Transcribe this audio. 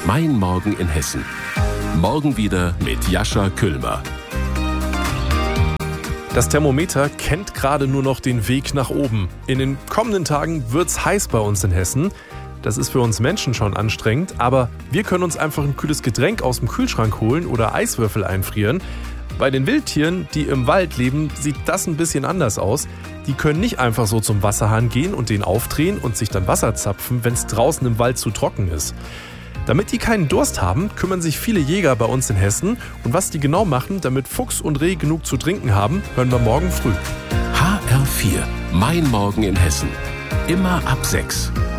Mein Morgen in Hessen. Morgen wieder mit Jascha Küllmer. Das Thermometer kennt gerade nur noch den Weg nach oben. In den kommenden Tagen wird's heiß bei uns in Hessen. Das ist für uns Menschen schon anstrengend, aber wir können uns einfach ein kühles Getränk aus dem Kühlschrank holen oder Eiswürfel einfrieren. Bei den Wildtieren, die im Wald leben, sieht das ein bisschen anders aus. Die können nicht einfach so zum Wasserhahn gehen und den aufdrehen und sich dann Wasser zapfen, wenn es draußen im Wald zu trocken ist. Damit die keinen Durst haben, kümmern sich viele Jäger bei uns in Hessen. Und was die genau machen, damit Fuchs und Reh genug zu trinken haben, hören wir morgen früh. HR4, Mein Morgen in Hessen. Immer ab 6.